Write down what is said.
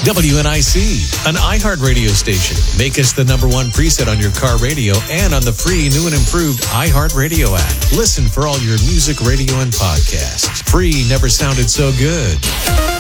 WNIC, an iHeart radio station. Make us the #1 preset on your car radio and on the free new and improved iHeart Radio app. Listen for all your music, radio, and podcasts. Free never sounded so good.